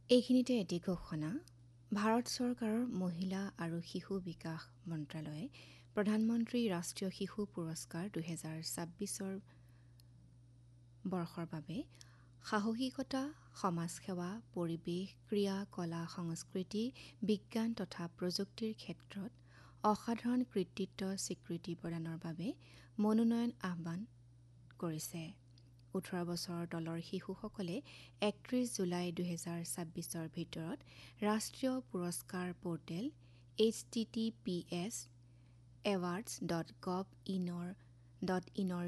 এইখিনিতে এটি ঘোষণা। ভাৰত চৰকাৰৰ মহিলা আৰু শিশু বিকাশ মন্ত্ৰালয়ে প্ৰধানমন্ত্ৰী ৰাষ্ট্ৰীয় শিশু পুৰস্কাৰ 2026 বৰ্ষৰ বাবে সাহসিকতা, সমাজসেৱা, পৰিৱেশ, ক্ৰীড়া, কলা, সংস্কৃতি, বিজ্ঞান তথা প্ৰযুক্তিৰ ক্ষেত্ৰত অসাধাৰণ কৃতিত্ব স্বীকৃতি প্ৰদানৰ বাবে মনোনয়ন আহ্বান কৰিছে। 18 বছৰৰ তলৰ শিশুসকলে 31 জুলাই 2026 ভিতৰত ৰাষ্ট্ৰীয় পুৰস্কাৰ পৰ্টেল https awards.gov.in